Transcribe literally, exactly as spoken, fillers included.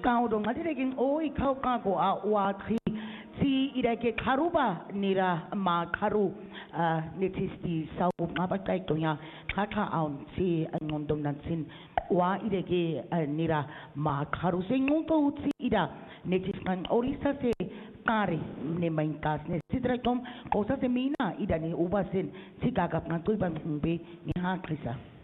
kau dong ngati reking oi kau kako a watri si irake karuba nira ma karu netisti sau ngapa kai tonya kaka aun si ngondom dan sin wa irake nira ma karu se ngongto si ida netis kan orisa se kari ne main kas ne sidra tom kosa se mina ida ni ubasin si gagap ngantui ban ngbe ni ha krisa